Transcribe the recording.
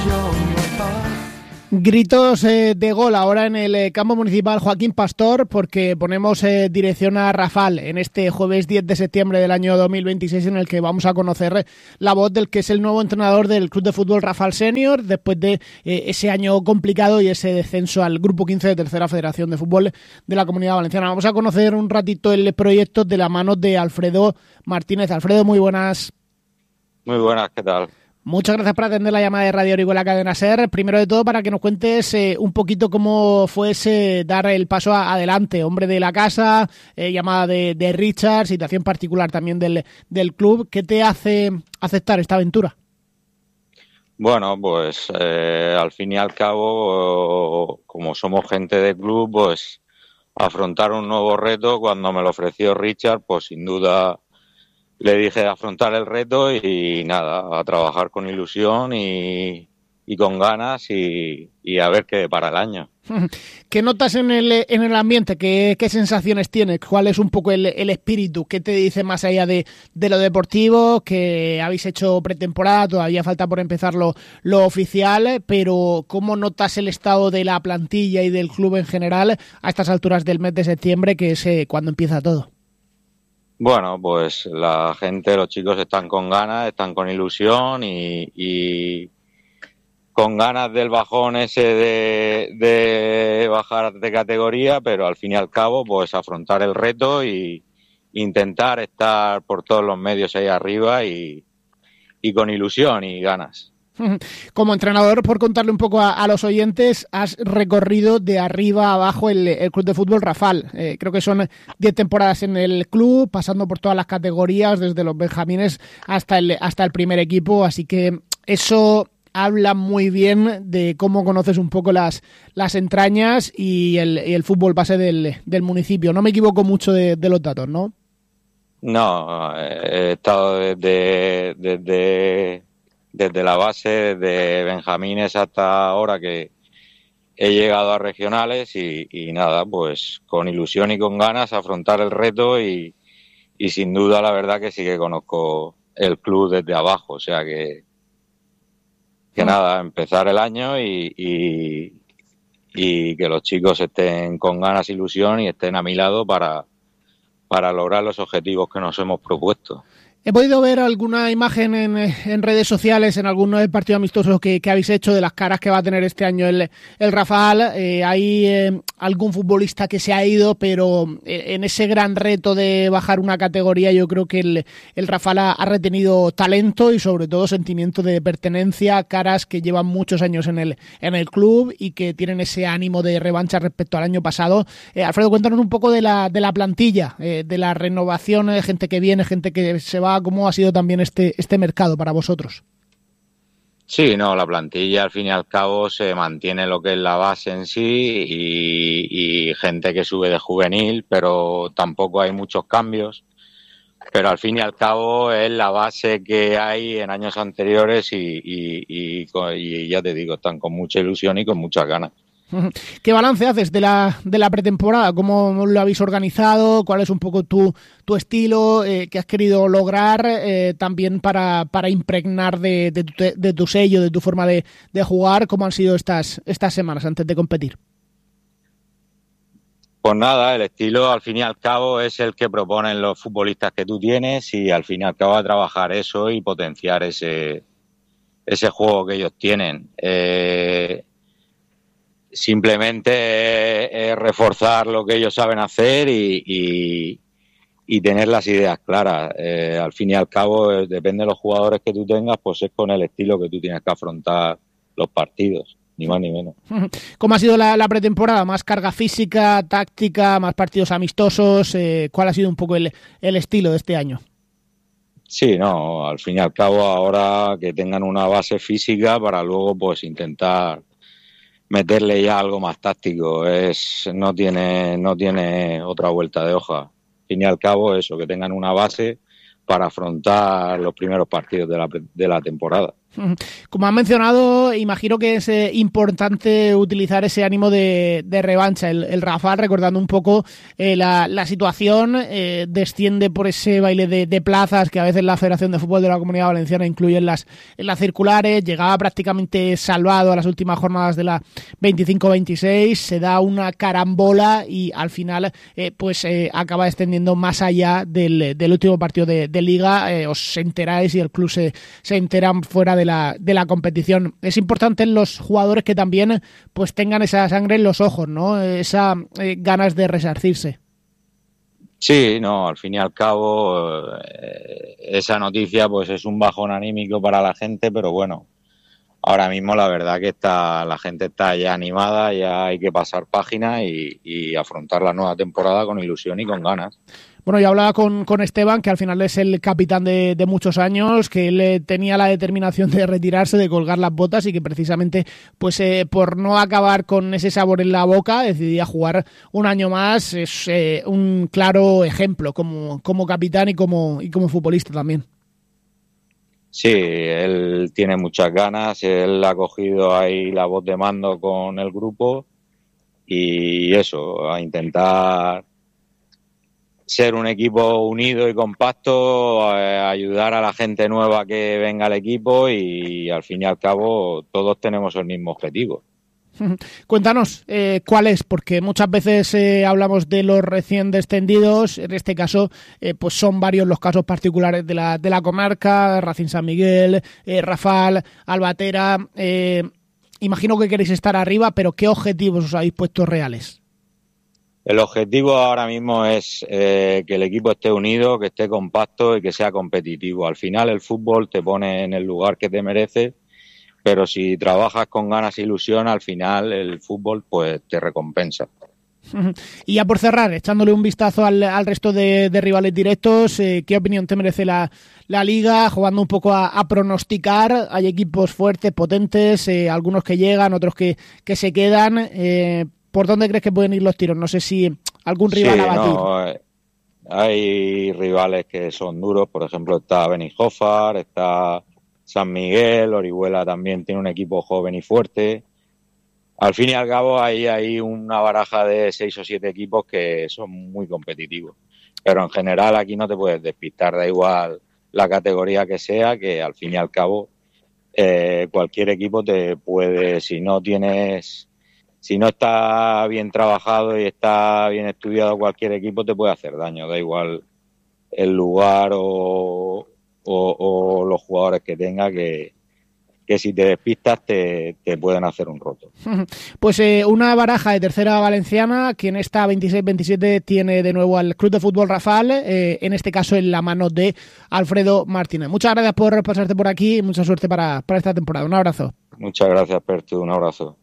Gritos de gol ahora en el campo municipal Joaquín Pastor, porque ponemos dirección a Rafal en este jueves 10 de septiembre del año 2026, en el que vamos a conocer la voz del que es el nuevo entrenador del Club de Fútbol Rafal Senior, después de ese año complicado y ese descenso al Grupo 15 de Tercera Federación de Fútbol de la Comunidad Valenciana. Vamos a conocer un ratito el proyecto de la mano de Alfredo Martínez. Alfredo, muy buenas. Muy buenas, ¿qué tal? Muchas gracias por atender la llamada de Radio Orihuela Cadena SER. Primero de todo, para que nos cuentes un poquito cómo fue ese dar el paso adelante. Hombre de la casa, llamada de Richard, situación particular también del club. ¿Qué te hace aceptar esta aventura? Bueno, pues al fin y al cabo, como somos gente de club, pues afrontar un nuevo reto. Cuando me lo ofreció Richard, pues sin duda le dije afrontar el reto y nada, a trabajar con ilusión y con ganas y a ver qué depara el año. ¿Qué notas en el ambiente? ¿Qué sensaciones tienes? ¿Cuál es un poco el espíritu? ¿Qué te dice más allá de lo deportivo? Que habéis hecho pretemporada, todavía falta por empezar lo oficial, pero ¿cómo notas el estado de la plantilla y del club en general a estas alturas del mes de septiembre, que es cuando empieza todo? Bueno, pues la gente, los chicos están con ganas, están con ilusión y con ganas del bajón ese de bajar de categoría, pero al fin y al cabo pues afrontar el reto y intentar estar por todos los medios ahí arriba y con ilusión y ganas. Como entrenador, por contarle un poco a los oyentes, has recorrido de arriba a abajo el Club de Fútbol Rafal. Creo que son 10 temporadas en el club, pasando por todas las categorías, desde los benjamines hasta el primer equipo, así que eso habla muy bien de cómo conoces un poco las entrañas y el fútbol base del municipio. No me equivoco mucho de los datos, ¿no? No, he estado desde la base de benjamines hasta ahora que he llegado a regionales y nada, pues con ilusión y con ganas afrontar el reto y sin duda la verdad que sí que conozco el club desde abajo, o sea que nada, empezar el año y que los chicos estén con ganas, ilusión y estén a mi lado para lograr los objetivos que nos hemos propuesto. He podido ver alguna imagen en redes sociales, en algunos partidos amistosos que habéis hecho, de las caras que va a tener este año el Rafal. Hay algún futbolista que se ha ido, pero en ese gran reto de bajar una categoría yo creo que el Rafal ha retenido talento y sobre todo sentimiento de pertenencia, caras que llevan muchos años en el club y que tienen ese ánimo de revancha respecto al año pasado. Alfredo, cuéntanos un poco de la plantilla, de la renovación, gente que viene, gente que se va. ¿Cómo ha sido también este mercado para vosotros? Sí, no, la plantilla al fin y al cabo se mantiene lo que es la base en sí y gente que sube de juvenil, pero tampoco hay muchos cambios. Pero al fin y al cabo es la base que hay en años anteriores y ya te digo, están con mucha ilusión y con muchas ganas. ¿Qué balance haces de la pretemporada? ¿Cómo lo habéis organizado? ¿Cuál es un poco tu estilo que has querido lograr también para impregnar de tu sello, de tu forma de jugar? ¿Cómo han sido estas semanas antes de competir? Pues nada, el estilo al fin y al cabo es el que proponen los futbolistas que tú tienes y al fin y al cabo a trabajar eso y potenciar ese juego que ellos tienen. Simplemente reforzar lo que ellos saben hacer y tener las ideas claras. Al fin y al cabo, depende de los jugadores que tú tengas, pues es con el estilo que tú tienes que afrontar los partidos, ni más ni menos. ¿Cómo ha sido la pretemporada? ¿Más carga física, táctica, más partidos amistosos? ¿Cuál ha sido un poco el estilo de este año? Sí, no, al fin y al cabo ahora que tengan una base física para luego pues intentar meterle ya algo más táctico, no tiene otra vuelta de hoja. Al fin y al cabo eso, que tengan una base para afrontar los primeros partidos de la temporada. Como han mencionado, imagino que es importante utilizar ese ánimo de revancha. El Rafal, recordando un poco la situación, desciende por ese baile de plazas que a veces la Federación de Fútbol de la Comunidad Valenciana incluye en las circulares. Llegaba prácticamente salvado a las últimas jornadas de la 25-26, se da una carambola y al final acaba extendiendo más allá del último partido de Liga. Os enteráis y el club se enteran fuera de la competición. Es importante en los jugadores que también pues tengan esa sangre en los ojos, ¿no? Esa ganas de resarcirse. Sí, no, al fin y al cabo esa noticia pues es un bajón anímico para la gente, pero bueno, ahora mismo la verdad que la gente está ya animada, ya hay que pasar página y afrontar la nueva temporada con ilusión y con ganas. Bueno, yo hablaba con Esteban, que al final es el capitán de muchos años, que él tenía la determinación de retirarse, de colgar las botas y que precisamente por no acabar con ese sabor en la boca decidía jugar un año más. Es un claro ejemplo como capitán y como futbolista también. Sí, él tiene muchas ganas, él ha cogido ahí la voz de mando con el grupo y eso, a intentar ser un equipo unido y compacto, ayudar a la gente nueva que venga al equipo y al fin y al cabo todos tenemos el mismo objetivo. Cuéntanos cuál es, porque muchas veces hablamos de los recién descendidos. En este caso pues son varios los casos particulares de la comarca: Racing San Miguel, Rafal, Albatera. Imagino que queréis estar arriba, pero ¿qué objetivos os habéis puesto reales? El objetivo ahora mismo es que el equipo esté unido, que esté compacto y que sea competitivo. Al final el fútbol te pone en el lugar que te merece, pero si trabajas con ganas e ilusión, al final el fútbol pues te recompensa. Y ya por cerrar, echándole un vistazo al resto de rivales directos, ¿qué opinión te merece la Liga? Jugando un poco a pronosticar, hay equipos fuertes, potentes, algunos que llegan, otros que se quedan. ¿Por dónde crees que pueden ir los tiros? No sé si algún rival a batir. No, hay rivales que son duros, por ejemplo está Benijofar, está San Miguel, Orihuela también tiene un equipo joven y fuerte. Al fin y al cabo hay una baraja de 6 o 7 equipos que son muy competitivos, pero en general aquí no te puedes despistar, da igual la categoría que sea, que al fin y al cabo cualquier equipo te puede, si no está bien trabajado y está bien estudiado, cualquier equipo te puede hacer daño, da igual el lugar o los jugadores que tenga, que si te despistas te pueden hacer un roto. Pues una baraja de tercera valenciana que en esta 26-27 tiene de nuevo al Club de Fútbol Rafal, en este caso en la mano de Alfredo Martínez. Muchas gracias por pasarte por aquí y mucha suerte para esta temporada. Un abrazo. Muchas gracias, Pertu, un abrazo.